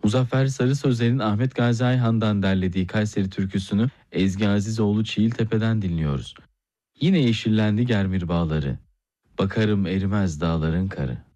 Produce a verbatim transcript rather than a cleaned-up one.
Muzaffer Sarı Sözler'in Ahmet Gazi Ayhan'dan derlediği Kayseri türküsünü Ezgi Azizoğlu Çiğiltepe'den dinliyoruz. Yine yeşillendi germir bağları, bakarım erimez dağların karı.